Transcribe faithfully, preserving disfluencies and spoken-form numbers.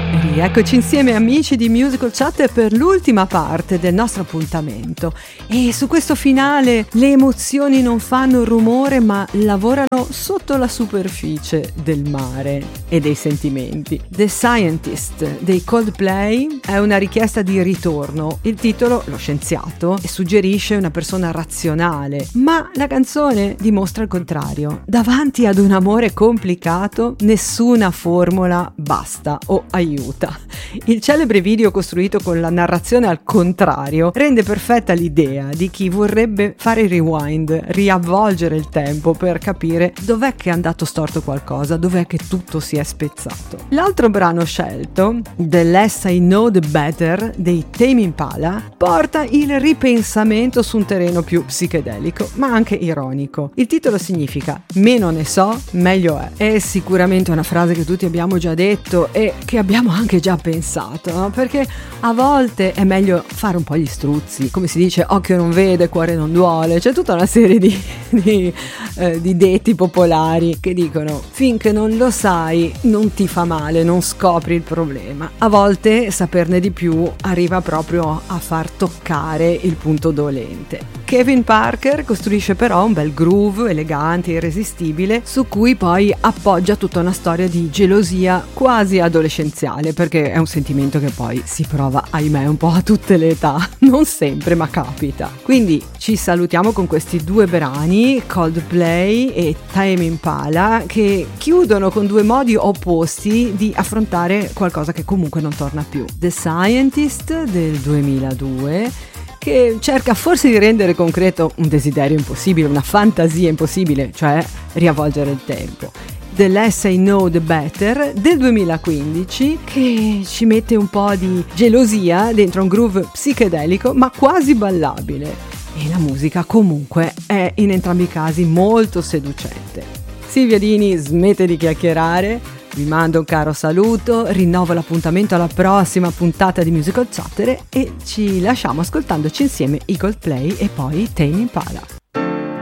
Eccoci insieme amici di Musical Chat per l'ultima parte del nostro appuntamento e su questo finale le emozioni non fanno rumore ma lavorano sotto la superficie del mare e dei sentimenti. The Scientist dei Coldplay è una richiesta di ritorno. Il titolo, lo scienziato, suggerisce una persona razionale, ma la canzone dimostra il contrario. Davanti ad un amore complicato nessuna formula basta o aiuta. Il celebre video costruito con la narrazione al contrario rende perfetta l'idea di chi vorrebbe fare il rewind, riavvolgere il tempo per capire dov'è che è andato storto qualcosa, dov'è che tutto si è spezzato. L'altro brano scelto, The Less I Know The Better dei Tame Impala, porta il ripensamento su un terreno più psichedelico ma anche ironico. Il titolo significa meno ne so, meglio è. È sicuramente una frase che tutti abbiamo già detto e che abbiamo anche già pensato, no? Perché a volte è meglio fare un po' gli struzzi, come si dice occhio non vede, cuore non duole. C'è tutta una serie di, di, eh, di detti popolari che dicono finché non lo sai non ti fa male, non scopri il problema. A volte saperne di più arriva proprio a far toccare il punto dolente. Kevin Parker costruisce però un bel groove elegante e irresistibile su cui poi appoggia tutta una storia di gelosia quasi adolescenziale, perché è un sentimento che poi si prova ahimè un po' a tutte le età, non sempre ma capita. Quindi ci salutiamo con questi due brani, Coldplay e Tame Impala, che chiudono con due modi opposti di affrontare qualcosa che comunque non torna più. The Scientist del duemiladue, che cerca forse di rendere concreto un desiderio impossibile, una fantasia impossibile, cioè riavvolgere il tempo. The Less I Know The Better del duemilaquindici, che ci mette un po' di gelosia dentro un groove psichedelico ma quasi ballabile, e la musica comunque è in entrambi i casi molto seducente. Silvia Dini smette di chiacchierare, vi mando un caro saluto, rinnovo l'appuntamento alla prossima puntata di Musical Chatter e ci lasciamo ascoltandoci insieme i Coldplay e poi Tame Impala.